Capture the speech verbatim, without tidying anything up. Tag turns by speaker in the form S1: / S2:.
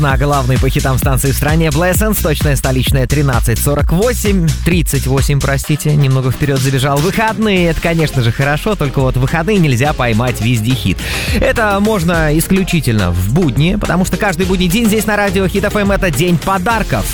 S1: на главной по хитам станции в стране Blessings, точная столичная тринадцать сорок восемь, тридцать восемь, простите, немного вперед забежал. Выходные, это, конечно же, хорошо, только вот в выходные нельзя поймать везде хит. Это можно исключительно в будни, потому что каждый будний день здесь на радио Хит эф эм — это день подарков.